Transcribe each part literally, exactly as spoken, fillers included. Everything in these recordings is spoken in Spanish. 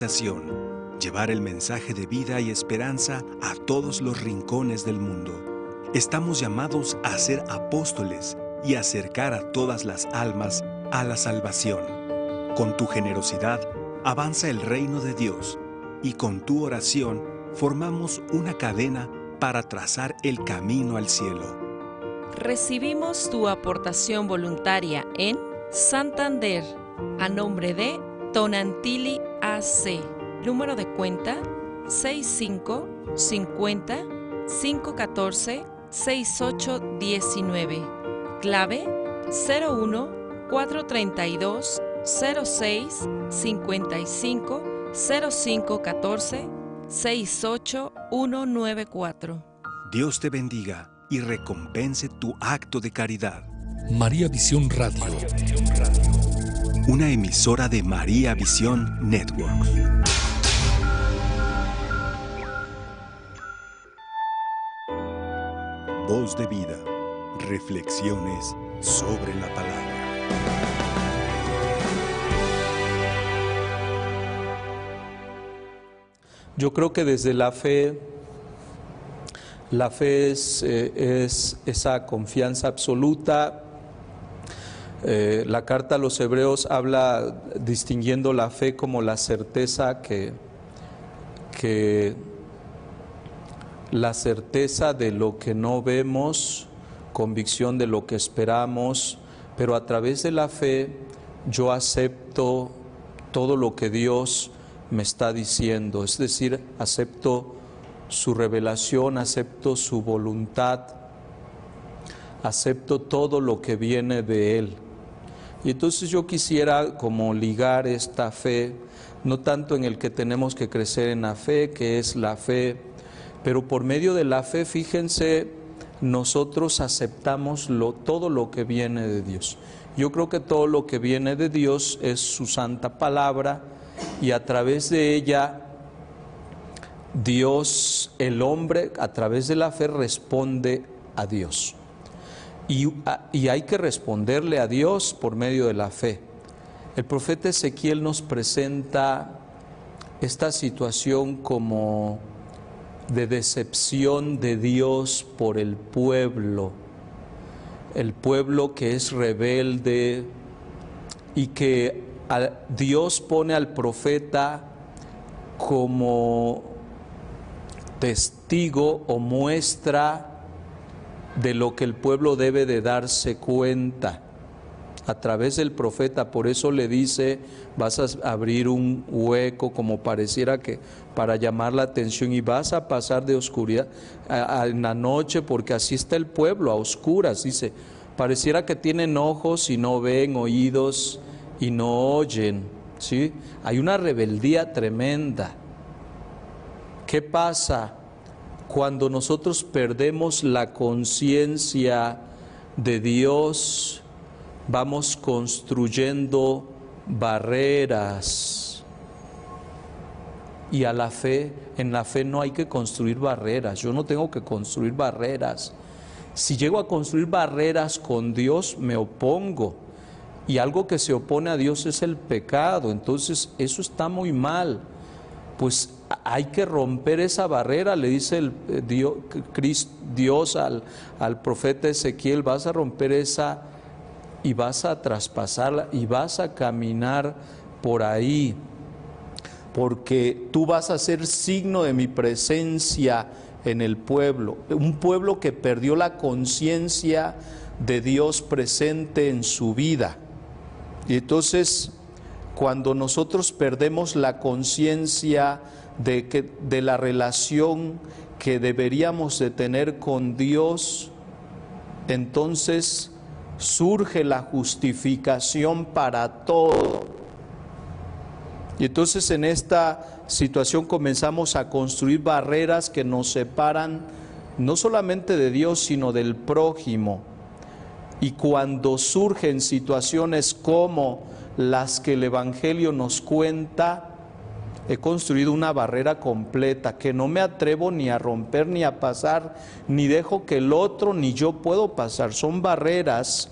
Llevar el mensaje de vida y esperanza a todos los rincones del mundo. Estamos llamados a ser apóstoles y acercar a todas las almas a la salvación. Con tu generosidad avanza el reino de Dios y con tu oración formamos una cadena para trazar el camino al cielo. Recibimos tu aportación voluntaria en Santander, a nombre de Tonantili A C. Número de cuenta seis cinco cincuenta cinco catorce sesenta y ocho diecinueve. Clave cero uno cuatro treinta y dos cero seis cincuenta y cinco cero cinco catorce sesenta y ocho ciento noventa y cuatro. Dios te bendiga y recompense tu acto de caridad. María Visión Radio. Una emisora de María Visión Network. Voz de vida. Reflexiones sobre la palabra. Yo creo que desde la fe, la fe es, eh, es esa confianza absoluta. Eh, la carta a los Hebreos habla distinguiendo la fe como la certeza que, que la certeza de lo que no vemos, convicción de lo que esperamos, pero a través de la fe yo acepto todo lo que Dios me está diciendo, es decir, acepto su revelación, acepto su voluntad, acepto todo lo que viene de Él. Y entonces yo quisiera como ligar esta fe, no tanto en el que tenemos que crecer en la fe, que es la fe, pero por medio de la fe, fíjense, nosotros aceptamos lo, todo lo que viene de Dios. Yo creo que todo lo que viene de Dios es su santa palabra, y a través de ella Dios, el hombre, a través de la fe responde a Dios. Y, y hay que responderle a Dios por medio de la fe. El profeta Ezequiel nos presenta esta situación como de decepción de Dios por el pueblo, el pueblo que es rebelde y que Dios pone al profeta como testigo o muestra de lo que el pueblo debe de darse cuenta a través del profeta. Por eso le dice, vas a abrir un hueco como pareciera que para llamar la atención, y vas a pasar de oscuridad a, a, en la noche, porque así está el pueblo, a oscuras. Dice, pareciera que tienen ojos y no ven, oídos y no oyen, ¿sí? Hay una rebeldía tremenda. ¿Qué pasa cuando nosotros perdemos la conciencia de Dios? Vamos construyendo barreras. Y a la fe, en la fe no hay que construir barreras. Yo no tengo que construir barreras. Si llego a construir barreras con Dios, me opongo. Y algo que se opone a Dios es el pecado. Entonces eso está muy mal. Pues hay que romper esa barrera, le dice el Dios, Dios al, al profeta Ezequiel, vas a romper esa y vas a traspasarla y vas a caminar por ahí, porque tú vas a ser signo de mi presencia en el pueblo, un pueblo que perdió la conciencia de Dios presente en su vida. Y entonces, cuando nosotros perdemos la conciencia de que de la relación que deberíamos de tener con Dios, entonces surge la justificación para todo. Y entonces en esta situación comenzamos a construir barreras que nos separan no solamente de Dios, sino del prójimo. Y cuando surgen situaciones como las que el Evangelio nos cuenta, he construido una barrera completa que no me atrevo ni a romper ni a pasar, ni dejo que el otro ni yo puedo pasar. Son barreras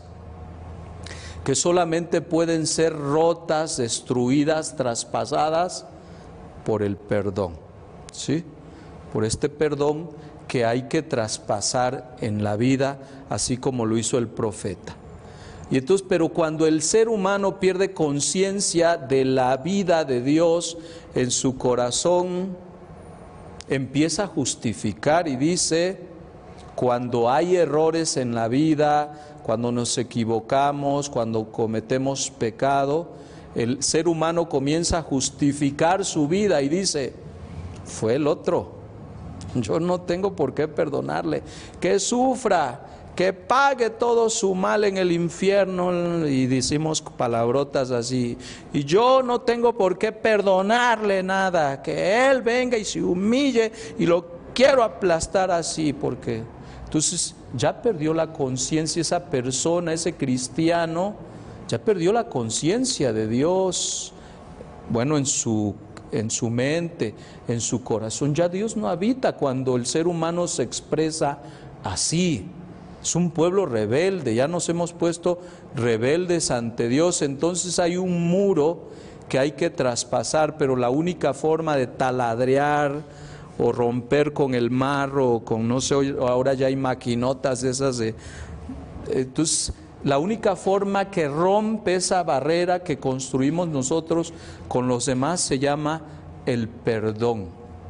que solamente pueden ser rotas, destruidas, traspasadas por el perdón, ¿sí? Por este perdón que hay que traspasar en la vida, así como lo hizo el profeta. Y entonces, pero cuando el ser humano pierde conciencia de la vida de Dios en su corazón, empieza a justificar y dice, cuando hay errores en la vida, cuando nos equivocamos, cuando cometemos pecado, el ser humano comienza a justificar su vida y dice, fue el otro, yo no tengo por qué perdonarle, que sufra, que pague todo su mal en el infierno, y decimos palabrotas así, y yo no tengo por qué perdonarle nada, que él venga y se humille y lo quiero aplastar así, porque entonces ya perdió la conciencia esa persona, ese cristiano, ya perdió la conciencia de Dios, bueno, en su, en su mente, en su corazón. Ya Dios no habita cuando el ser humano se expresa así. Es un pueblo rebelde, ya nos hemos puesto rebeldes ante Dios, entonces hay un muro que hay que traspasar, pero la única forma de taladrear o romper con el marro, o con no sé, ahora ya hay maquinotas de esas de... Entonces, la única forma que rompe esa barrera que construimos nosotros con los demás se llama el perdón.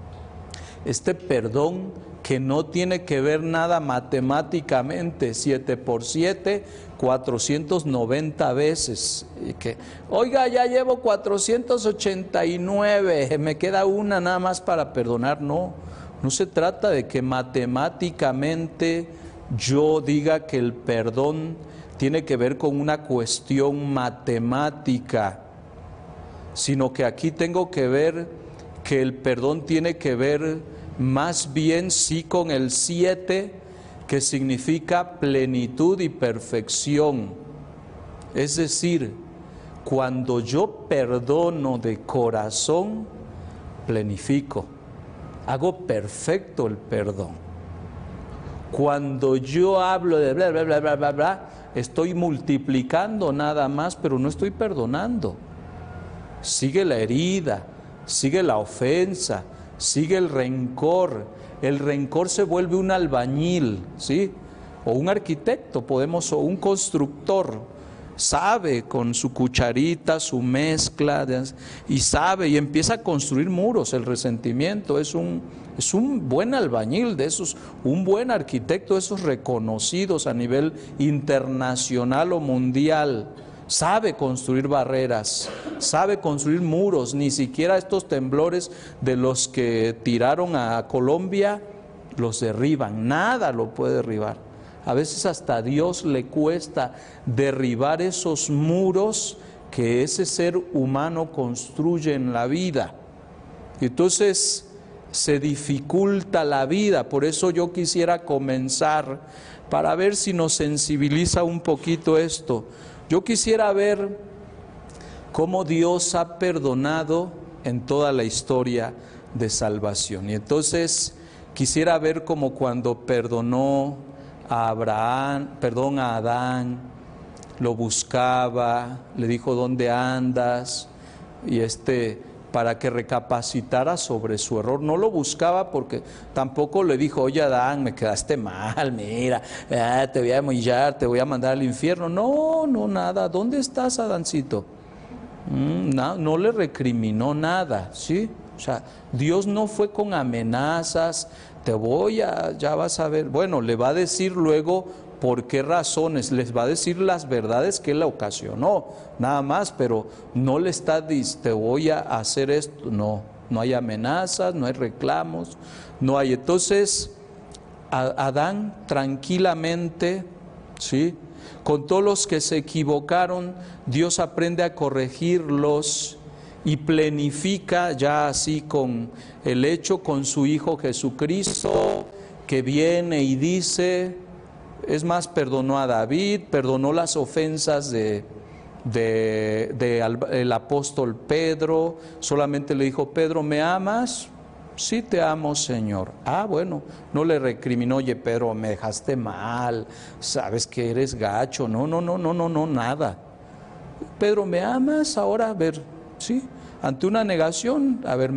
Este perdón que no tiene que ver nada matemáticamente, siete por siete, cuatrocientos noventa veces. Y que, oiga, ya llevo cuatrocientos ochenta y nueve, me queda una nada más para perdonar. No, no se trata de que matemáticamente yo diga que el perdón tiene que ver con una cuestión matemática, sino que aquí tengo que ver que el perdón tiene que ver más bien sí con el siete, que significa plenitud y perfección. Es decir, cuando yo perdono de corazón, plenifico, hago perfecto el perdón. Cuando yo hablo de bla, bla, bla, bla, bla, bla, estoy multiplicando nada más, pero no estoy perdonando. Sigue la herida, sigue la ofensa, sigue el rencor. El rencor se vuelve un albañil, ¿sí? O un arquitecto, podemos, o un constructor, sabe con su cucharita, su mezcla, y sabe, y empieza a construir muros. El resentimiento es un, es un buen albañil de esos, un buen arquitecto de esos reconocidos a nivel internacional o mundial. Sabe construir barreras, sabe construir muros. Ni siquiera estos temblores de los que tiraron a Colombia los derriban, nada lo puede derribar. A veces hasta a Dios le cuesta derribar esos muros que ese ser humano construye en la vida. Y entonces se dificulta la vida. Por eso yo quisiera comenzar para ver si nos sensibiliza un poquito esto. Yo quisiera ver cómo Dios ha perdonado en toda la historia de salvación. Y entonces quisiera ver como cuando perdonó a Abraham, perdón, a Adán, lo buscaba, le dijo ¿dónde andas? Y este, para que recapacitara sobre su error. No lo buscaba porque tampoco le dijo, oye Adán, me quedaste mal, mira, ah, te voy a humillar, te voy a mandar al infierno. No, no, nada. ¿Dónde estás, Adancito? Mm, no, no le recriminó nada, ¿sí? O sea, Dios no fue con amenazas, te voy a, ya vas a ver. Bueno, le va a decir luego por qué razones, les va a decir las verdades que él ocasionó, nada más, pero no le está diciendo, te voy a hacer esto, no, no hay amenazas, no hay reclamos, no hay. Entonces, Adán tranquilamente, ¿sí? Con todos los que se equivocaron, Dios aprende a corregirlos y plenifica ya así con el hecho, con su Hijo Jesucristo, que viene y dice, es más, perdonó a David, perdonó las ofensas de, de, de al, el apóstol Pedro, solamente le dijo, Pedro, ¿me amas? Sí te amo, Señor. Ah, bueno, no le recriminó, oye, Pedro, me dejaste mal, sabes que eres gacho, no, no, no, no, no, no, nada. Pedro, ¿me amas? Ahora, a ver, sí, ante una negación, a ver,